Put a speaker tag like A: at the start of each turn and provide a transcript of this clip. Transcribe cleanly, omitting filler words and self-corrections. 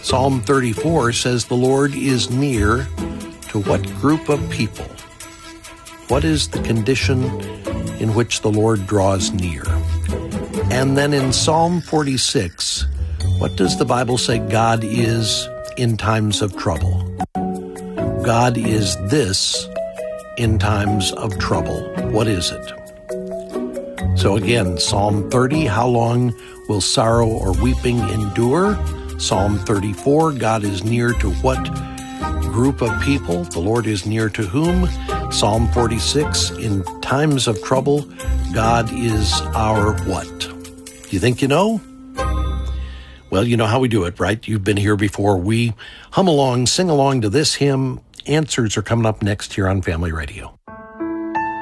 A: Psalm 34 says the Lord is near to what group of people? What is the condition in which the Lord draws near? And then in Psalm 46, what does the Bible say God is in times of trouble? God is this in times of trouble. What is it? So again, Psalm 30, how long will sorrow or weeping endure? Psalm 34, God is near to what group of people? The Lord is near to whom? Psalm 46, in times of trouble, God is our what? You think you know? Well, you know how we do it, right? You've been here before. We hum along, sing along to this hymn. Answers are coming up next here on Family Radio.